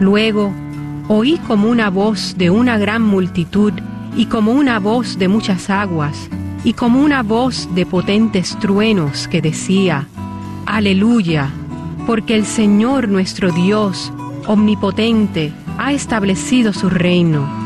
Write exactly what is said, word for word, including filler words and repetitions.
Luego oí como una voz de una gran multitud, y como una voz de muchas aguas, y como una voz de potentes truenos que decía: Aleluya, porque el Señor nuestro Dios, omnipotente, ha establecido su reino.